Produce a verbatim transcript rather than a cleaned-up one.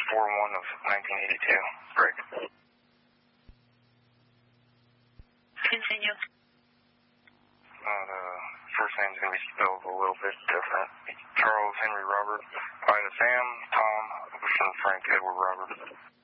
four one of nineteen eighty-two. Greg. Continue. Uh, the first name's going to be spelled a little bit different. Charles Henry Robert. Ida Sam, Tom, Ocean Frank Edward Robert.